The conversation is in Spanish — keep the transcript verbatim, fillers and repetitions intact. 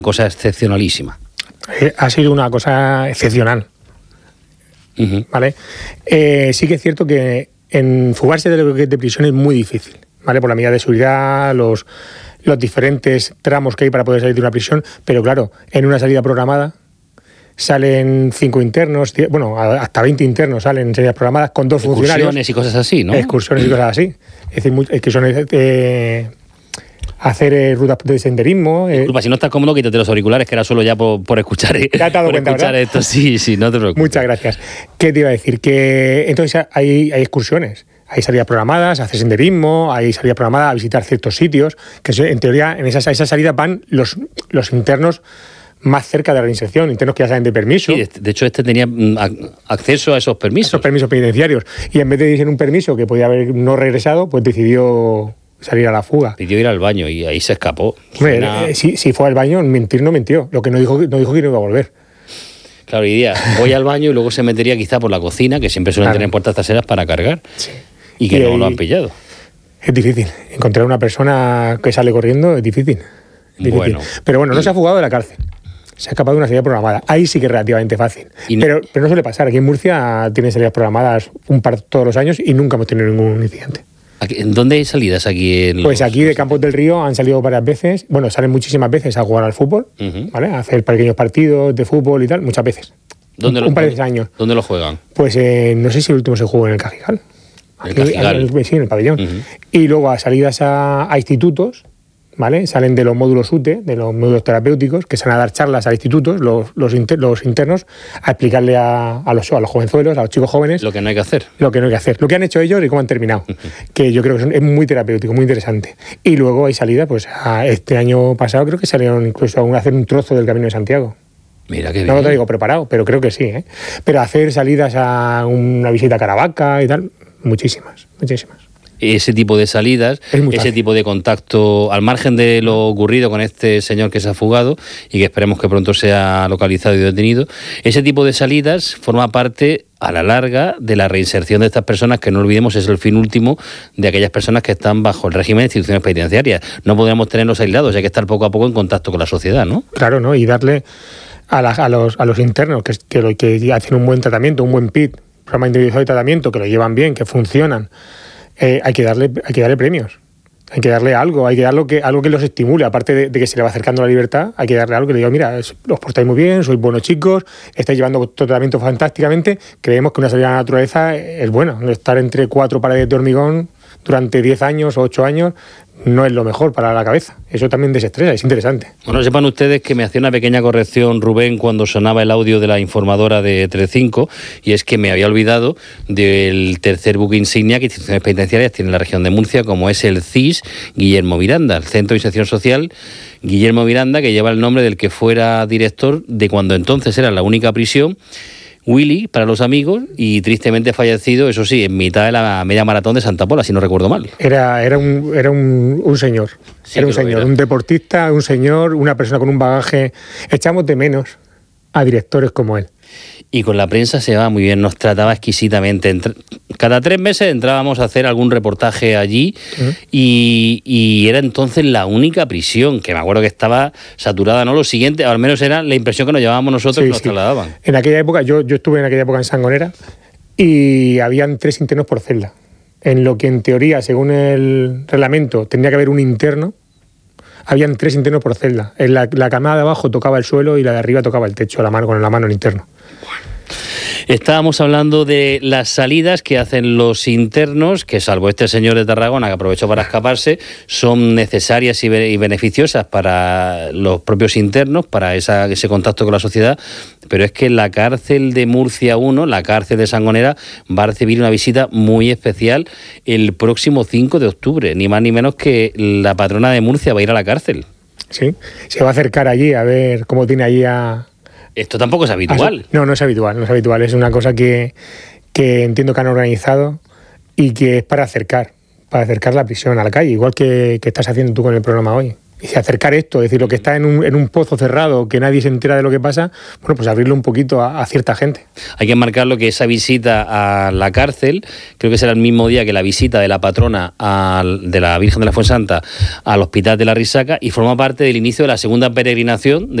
cosa excepcionalísima. Eh, ha sido una cosa excepcional. Uh-huh. ¿Vale? Eh, sí que es cierto que en fugarse de lo que es de prisión es muy difícil, ¿vale? Por la medida de seguridad, los, los diferentes tramos que hay para poder salir de una prisión, pero claro, en una salida programada salen cinco internos, bueno, hasta veinte internos salen en salidas programadas con dos funcionarios. Excursiones y cosas así, ¿no? Excursiones y cosas así. Es decir, muy, excursiones, eh, hacer eh, rutas de senderismo. Eh. Disculpa, si no estás cómodo, quítate los auriculares, que era solo ya por, por escuchar, eh, ¿Te has dado por cuenta, escuchar verdad? esto. Sí, sí, no te preocupes. Muchas gracias. ¿Qué te iba a decir? Que entonces hay, hay excursiones. Hay salidas programadas, hacer senderismo, hay salidas programadas a visitar ciertos sitios, que en teoría en esas, esas salidas van los, los internos más cerca de la reinserción, internos que ya salen de permiso. Sí, de hecho este tenía acceso a esos permisos. A esos permisos penitenciarios. Y en vez de ir en un permiso que podía haber no regresado, pues decidió salir a la fuga. Pidió ir al baño y ahí se escapó. Hombre, Suena... eh, si, si fue al baño, mentir no mintió. Lo que no dijo, no dijo que no iba a volver. Claro, iría, voy al baño y luego se metería quizá por la cocina, que siempre suelen claro. tener puertas traseras para cargar. Sí. Y que y no ahí, lo han pillado. Es difícil. Encontrar una persona que sale corriendo es difícil. Es difícil. Bueno. Pero bueno, no se ha fugado de la cárcel. Se ha escapado de una salida programada. Ahí sí que es relativamente fácil. No, pero, pero no suele pasar. Aquí en Murcia tienen salidas programadas un par todos los años y nunca hemos tenido ningún incidente. ¿En dónde hay salidas aquí? En pues los, aquí de Campos del Río han salido varias veces. Bueno, salen muchísimas veces a jugar al fútbol, uh-huh. ¿vale? A hacer pequeños partidos de fútbol y tal, muchas veces. ¿Dónde un, lo, un par de años. ¿Dónde lo juegan? Pues eh, no sé si el último se jugó en el Cajigal. ¿El Cajigal? Aquí, sí, en el pabellón. Uh-huh. Y luego a salidas a, a institutos, ¿vale? Salen de los módulos U T E, de los módulos terapéuticos, que salen a dar charlas a institutos, los, los, inter, los internos, a explicarle a, a, los, a los jovenzuelos, a los chicos jóvenes... Lo que no hay que hacer. Lo que no hay que hacer. Lo que han hecho ellos y cómo han terminado. Uh-huh. Que yo creo que son, es muy terapéutico, muy interesante. Y luego hay salidas, pues a este año pasado creo que salieron incluso a hacer un trozo del Camino de Santiago. Mira qué bien. No lo traigo preparado, pero creo que sí, ¿eh? Pero hacer salidas a una visita a Caravaca y tal, muchísimas, muchísimas. Ese tipo de salidas, ese tipo de contacto, al margen de lo ocurrido con este señor que se ha fugado y que esperemos que pronto sea localizado y detenido, ese tipo de salidas forma parte a la larga de la reinserción de estas personas, que no olvidemos es el fin último de aquellas personas que están bajo el régimen de instituciones penitenciarias. No podemos tenerlos aislados, hay que estar poco a poco en contacto con la sociedad, ¿no? Claro, ¿no? Y darle a, la, a, los, a los internos que, que, lo, que hacen un buen tratamiento, un buen P I T, programa individualizado de tratamiento, que lo llevan bien, que funcionan. Eh, hay que darle hay que darle premios, hay que darle algo, hay que darle algo que, algo que los estimule, aparte de, de que se le va acercando la libertad, hay que darle algo que le diga, mira, es, os portáis muy bien, sois buenos chicos, estáis llevando tratamiento fantásticamente, creemos que una salida a la naturaleza es buena, estar entre cuatro paredes de hormigón durante diez años o ocho años no es lo mejor para la cabeza. Eso también desestresa, es interesante. Bueno, sepan ustedes que me hacía una pequeña corrección Rubén cuando sonaba el audio de la informadora de Telecinco, y es que me había olvidado del tercer buque insignia que instituciones penitenciarias tiene en la región de Murcia, como es el C I S Guillermo Miranda, el Centro de Inserción Social Guillermo Miranda, que lleva el nombre del que fuera director de cuando entonces era la única prisión, Willy, para los amigos, y tristemente fallecido, eso sí, en mitad de la media maratón de Santa Pola, si no recuerdo mal. Era, era, un, era un, un señor, sí, era un señor, era. un deportista, un señor, una persona con un bagaje. Echamos de menos a directores como él. Y con la prensa se va muy bien, nos trataba exquisitamente. Cada tres meses entrábamos a hacer algún reportaje allí, uh-huh. y, y era entonces la única prisión, que me acuerdo que estaba saturada, ¿no? Lo siguiente, al menos era la impresión que nos llevábamos nosotros, sí, que nos sí. trasladaban. En aquella época, yo, yo estuve en aquella época en Sangonera y habían tres internos por celda. En lo que en teoría, según el reglamento, tendría que haber un interno, habían tres internos por celda. En la, la camada de abajo tocaba el suelo y la de arriba tocaba el techo, la mano con la mano el interno. Estábamos hablando de las salidas que hacen los internos, que salvo este señor de Tarragona que aprovechó para escaparse, son necesarias y beneficiosas para los propios internos, para esa, ese contacto con la sociedad, pero es que la cárcel de Murcia uno, la cárcel de Sangonera, va a recibir una visita muy especial el próximo cinco de octubre, ni más ni menos que la patrona de Murcia va a ir a la cárcel. Sí, se va a acercar allí a ver cómo tiene allí a... Esto tampoco es habitual. No, no es habitual, no es habitual. Es una cosa que, que entiendo que han organizado y que es para acercar, para acercar la prisión a la calle, igual que, que estás haciendo tú con el programa hoy. Dice, acercar esto, es decir, lo que está en un, en un pozo cerrado, que nadie se entera de lo que pasa, bueno, pues abrirlo un poquito a, a cierta gente. Hay que marcarlo que esa visita a la cárcel, creo que será el mismo día que la visita de la patrona al, de la Virgen de la Fuensanta al Hospital de la Risaca, y forma parte del inicio de la segunda peregrinación de